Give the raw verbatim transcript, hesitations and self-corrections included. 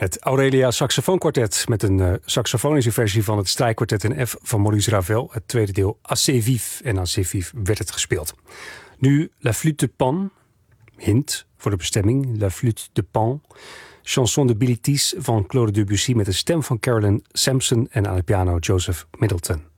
Het Aurelia Saxofoonkwartet met een uh, saxofonische versie van het strijkkwartet in F van Maurice Ravel. Het tweede deel Assez Vif. En Assez Vif werd het gespeeld. Nu La Flûte de Pan, hint voor de bestemming, La Flûte de Pan. Chanson de Bilitis van Claude Debussy met de stem van Carolyn Sampson en aan de piano Joseph Middleton.